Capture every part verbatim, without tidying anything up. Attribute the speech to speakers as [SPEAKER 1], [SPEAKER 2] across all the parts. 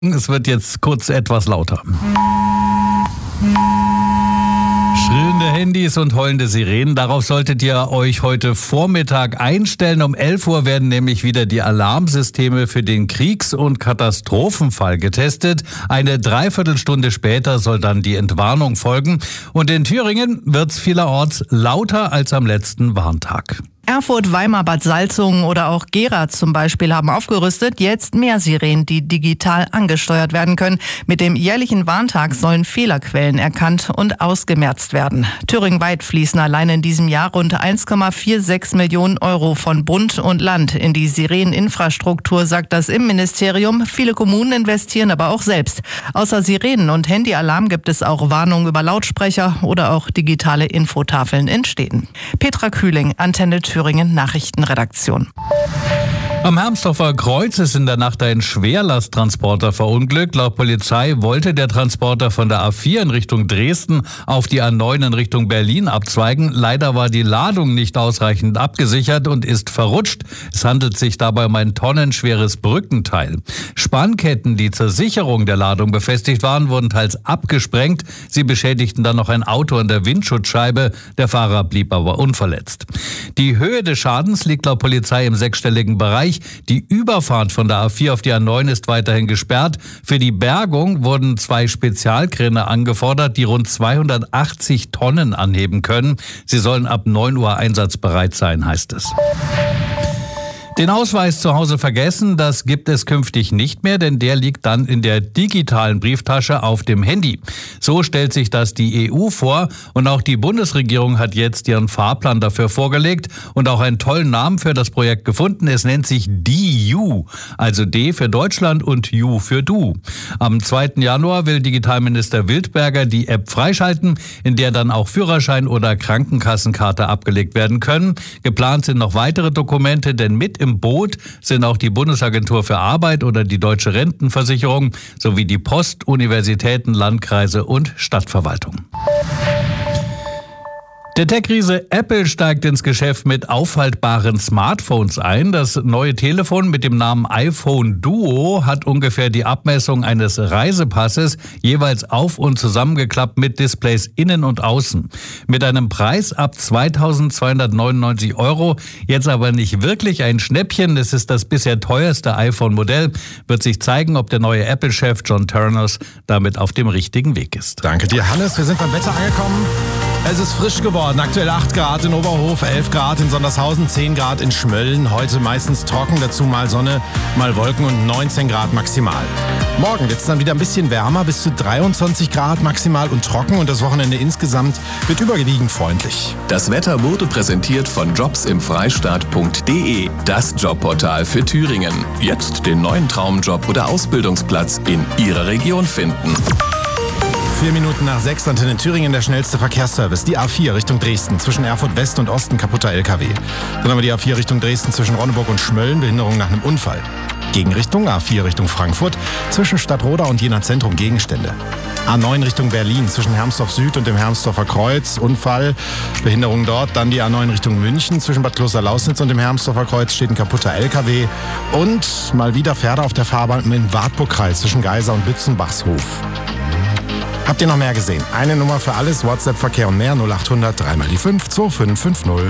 [SPEAKER 1] Es wird jetzt kurz etwas lauter. Schrillende Handys und heulende Sirenen, darauf solltet ihr euch heute Vormittag einstellen. Um elf Uhr werden nämlich wieder die Alarmsysteme für den Kriegs- und Katastrophenfall getestet. Eine Dreiviertelstunde später soll dann die Entwarnung folgen. Und in Thüringen wird's vielerorts lauter als am letzten Warntag.
[SPEAKER 2] Erfurt, Weimar, Bad Salzungen oder auch Gera zum Beispiel haben aufgerüstet. Jetzt mehr Sirenen, die digital angesteuert werden können. Mit dem jährlichen Warntag sollen Fehlerquellen erkannt und ausgemerzt werden. Thüringenweit fließen allein in diesem Jahr rund eins Komma sechsundvierzig Millionen Euro von Bund und Land in die Sireneninfrastruktur, sagt das Innenministerium. Viele Kommunen investieren aber auch selbst. Außer Sirenen und Handyalarm gibt es auch Warnungen über Lautsprecher oder auch digitale Infotafeln in Städten. Petra Kühling, Antenne Thüringen Nachrichtenredaktion.
[SPEAKER 1] Am Hermsdorfer Kreuz ist in der Nacht ein Schwerlasttransporter verunglückt. Laut Polizei wollte der Transporter von der A vier in Richtung Dresden auf die A neun in Richtung Berlin abzweigen. Leider war die Ladung nicht ausreichend abgesichert und ist verrutscht. Es handelt sich dabei um ein tonnenschweres Brückenteil. Spannketten, die zur Sicherung der Ladung befestigt waren, wurden teils abgesprengt. Sie beschädigten dann noch ein Auto an der Windschutzscheibe. Der Fahrer blieb aber unverletzt. Die Höhe des Schadens liegt laut Polizei im sechsstelligen Bereich. Die Überfahrt von der A vier auf die A neun ist weiterhin gesperrt. Für die Bergung wurden zwei Spezialkräne angefordert, die rund zweihundertachtzig Tonnen anheben können. Sie sollen ab neun Uhr einsatzbereit sein, heißt es. Den Ausweis zu Hause vergessen, das gibt es künftig nicht mehr, denn der liegt dann in der digitalen Brieftasche auf dem Handy. So stellt sich das die E U vor und auch die Bundesregierung hat jetzt ihren Fahrplan dafür vorgelegt und auch einen tollen Namen für das Projekt gefunden. Es nennt sich D U, also D für Deutschland und U für Du. Am zweiten Januar will Digitalminister Wildberger die App freischalten, in der dann auch Führerschein oder Krankenkassenkarte abgelegt werden können. Geplant sind noch weitere Dokumente, denn mit im Boot sind auch die Bundesagentur für Arbeit oder die Deutsche Rentenversicherung sowie die Post, Universitäten, Landkreise und Stadtverwaltung. Der Tech-Riese Apple steigt ins Geschäft mit auffaltbaren Smartphones ein. Das neue Telefon mit dem Namen iPhone Duo hat ungefähr die Abmessung eines Reisepasses, jeweils auf- und zusammengeklappt mit Displays innen und außen. Mit einem Preis ab zweitausendzweihundertneunundneunzig Euro, jetzt aber nicht wirklich ein Schnäppchen. Es ist das bisher teuerste iPhone-Modell. Wird sich zeigen, ob der neue Apple-Chef John Ternus damit auf dem richtigen Weg ist.
[SPEAKER 3] Danke dir, Hannes. Wir sind beim Wetter angekommen. Es ist frisch geworden. Aktuell acht Grad in Oberhof, elf Grad in Sondershausen, zehn Grad in Schmölln. Heute meistens trocken, dazu mal Sonne, mal Wolken und neunzehn Grad maximal. Morgen wird es dann wieder ein bisschen wärmer, bis zu dreiundzwanzig Grad maximal und trocken. Und das Wochenende insgesamt wird überwiegend freundlich.
[SPEAKER 4] Das Wetter wurde präsentiert von jobs im freistaat punkt de, das Jobportal für Thüringen. Jetzt den neuen Traumjob oder Ausbildungsplatz in Ihrer Region finden.
[SPEAKER 3] Vier Minuten nach sechs, Antenne Thüringen, der schnellste Verkehrsservice. Die A vier Richtung Dresden, zwischen Erfurt West und Osten, kaputter L K W. Dann haben wir die A vier Richtung Dresden, zwischen Ronneburg und Schmölln, Behinderung nach einem Unfall. Gegenrichtung A vier Richtung Frankfurt, zwischen Stadtroda und Jena Zentrum Gegenstände. A neun Richtung Berlin, zwischen Hermsdorf Süd und dem Hermsdorfer Kreuz, Unfall, Behinderung dort. Dann die A neun Richtung München, zwischen Bad Kloster-Lausnitz und dem Hermsdorfer Kreuz steht ein kaputter L K W. Und mal wieder Pferde auf der Fahrbahn im Wartburgkreis, zwischen Geisa und Lützenbachshof. Habt ihr noch mehr gesehen? Eine Nummer für alles, WhatsApp-Verkehr und mehr, null achthundert drei mal die fünf zwei fünf fünf null.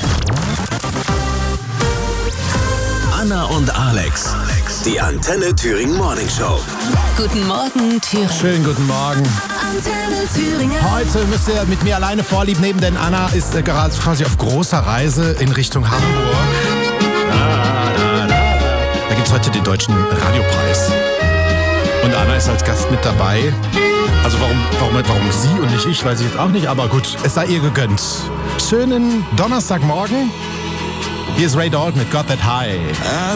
[SPEAKER 4] Anna und Alex, die Antenne Thüringen Morning Show.
[SPEAKER 5] Guten Morgen, Thüringen.
[SPEAKER 3] Schönen guten Morgen.
[SPEAKER 5] Antenne Thüringen.
[SPEAKER 3] Heute müsst ihr mit mir alleine Vorlieb nehmen, denn Anna ist äh, gerade quasi auf großer Reise in Richtung Hamburg. Da gibt es heute den Deutschen Radiopreis. Und Anna ist als Gast mit dabei. Also warum, warum, warum sie und nicht ich, weiß ich jetzt auch nicht, aber gut, es sei ihr gegönnt. Schönen Donnerstagmorgen. Hier ist Ray Dalton mit Got That High.